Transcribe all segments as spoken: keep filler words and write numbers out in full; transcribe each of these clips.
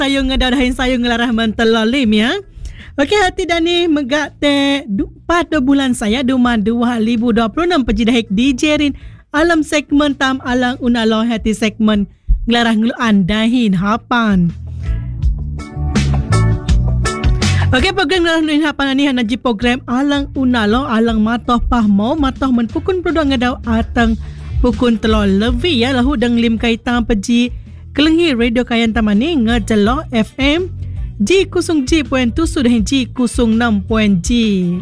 tayong ngadahin sayong ngelarah mentelalim ya. Okey, hati dani megak te pada bulan saya dua ribu dua puluh enam pejidahik D J Rin alam segmen tam alang unalo hati segmen ngelarah ngelu andahin hapan. Okey, program ngelarah ngelu hapan ni hanaji program alang unalo alang matoh pahmo matoh menpukun produk ngedau atang pukun telur lebih ya lahu dang lim kaitan peji kelenghi radio kayan tamani ngejelo F M G kusung G point tujuh dan G kusung enam point G.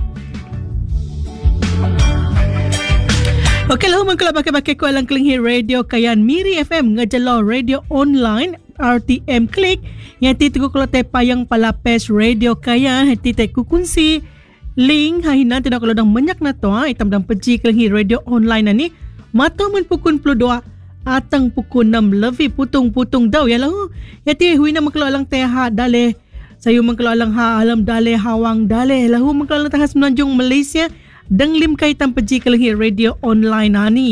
Okey, lahu mengkelak pakai-pakai ku alang kelenghi radio kayan Miri F M ngejelo radio online R T M klik yang ti teguh kalau te payang palapes radio kayan hati te ku kunsi link hahina tidak kalau dang banyak na to itam dang peji kelenghi radio online ni mata men pukun puluh dua atang pukul enam lebih putung-putung daw ya lahu ya ti huina mengkelo alang teha dale sayu mengkelo alang ha alam dale hawang dale lahu mengkelo alang tahas menanjung Malaysia dang lim kaitan peji kelenghi radio online ani.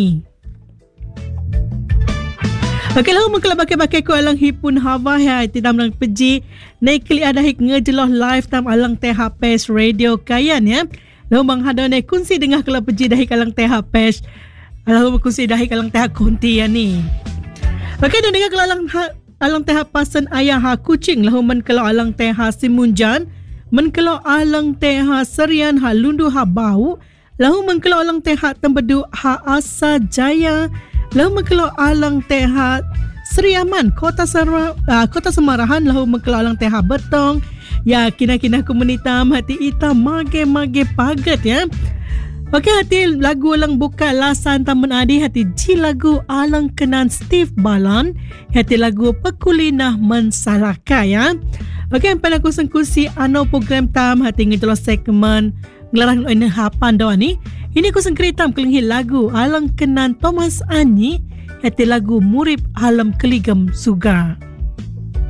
Okey, lahu mengkelo pakai-pakai ku alang hipun hawa ya ti dam dang peji naik kli ada hik ngejeloh live tam alang teha pes radio kayan ya lahu bang hada naik kunsi dengah kelo peji dah hik alang teha pes alang kunsi dah hik alang teha konti ya ni. Okey, dan dengar alang ha, alang teha pasan ayah ha kucing lahu men kelo alang teha simunjan men kelo alang teha serian ha lundu ha bau lahu men kelo alang teha tembedu ha asa jaya lahu men kelo alang teha Seriaman Kota Sera, uh, Kota Semarahan lahu men kelo alang teha betong ya kina-kina komunitam hati ita mage-mage paget ya. Okey, hati lagu alang buka lasan taman adi hati ji lagu alang kenan Steve Balan hati lagu Pekulinah Mensalaka ya. Okey, pada kusang kursi ano program tam hati ngejelos segmen ngelarang ina hapan dawan ni. Ini kusang keritam kelenghi lagu alang kenan Thomas Anyi hati lagu Murib Alam Keligam Suga.